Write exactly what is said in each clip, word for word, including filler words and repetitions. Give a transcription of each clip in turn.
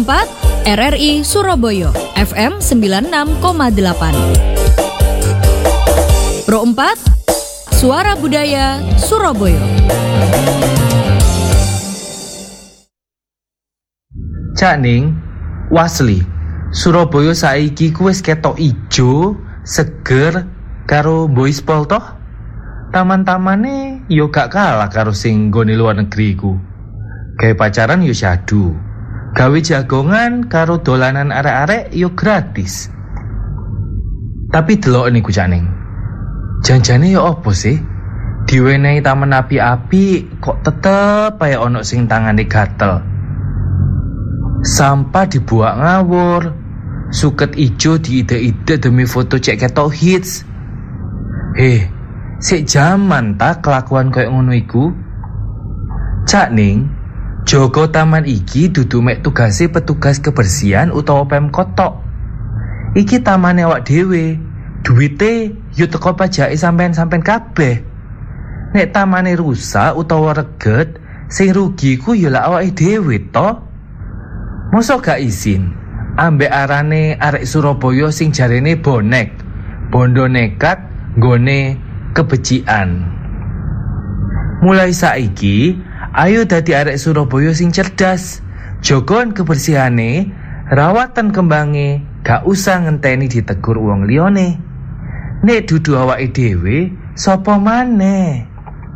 empat R R I Surabaya F M sembilan puluh enam koma delapan. Pro empat Suara Budaya Surabaya. Cak Ning, wasli Surabaya saiki ku wis ketok ijo, seger karo Boyspol toh. Taman-tamane yo gak kalah karo sing nggone luar negeri ku. Gawe pacaran yo syadu. Gawe jagongan karo dolanan arek-arek yo gratis. Tapi delok niku Cak Ning. Janjane yo opo sih? Diwenehi taman api-api kok tetep ae ono sing tangane gatel. Sampah dibuang ngawur, suket ijo diide-ide demi foto cek ketok hits. Heh, sik jaman ta kelakuan koyo ngono iku. Cak Ning, jaga taman iki dudu mek tugase petugas kebersihan utawa Pemkot tok. Iki tamane awak dhewe. Duwite yo teko pajake sampean-sampean kabeh. Nek tamane rusak utawa reget, sing rugi ku yo lak awake dhewe to. Mosok gak izin ambek arane arek Surabaya sing jarene bonek, bondo nekat nggone kebecikan. Mulai saiki, ayo dadi arek Surabaya sing cerdas. Jogon kebersihane, rawatan kembange, gak usah ngenteni ditegur wong liyane. Nek dudu awake dhewe, sapa maneh?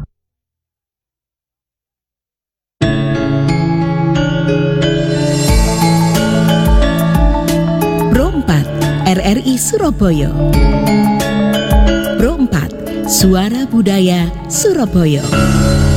Pro empat R R I Surabaya. Pro empat Suara Budaya Surabaya.